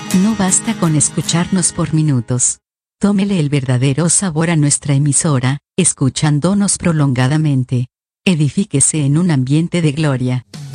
No basta con escucharnos por minutos. Tómele el verdadero sabor a nuestra emisora, escuchándonos prolongadamente. Edifíquese en un ambiente de gloria.